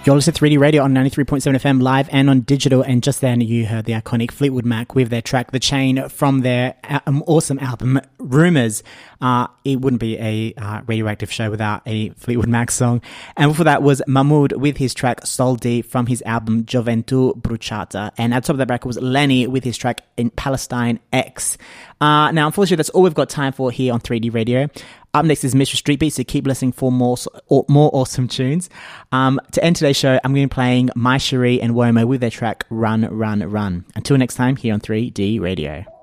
You're listening to 3D Radio on 93.7 FM live and on digital, and just then you heard the iconic Fleetwood Mac with their track The Chain from their awesome album Rumours. It wouldn't be a radioactive show without a Fleetwood Mac song. And before that was Mahmood with his track Soldi from his album Gioventù Bruciata. And at the top of that bracket was Lenny with his track In Palestine X. Now, unfortunately, that's all we've got time for here on 3D Radio. Up next is Mr. Street Beat, so keep listening for more awesome tunes. To end today's show, I'm going to be playing My Cherie and Womo with their track Run, Run, Run. Until next time, here on 3D Radio.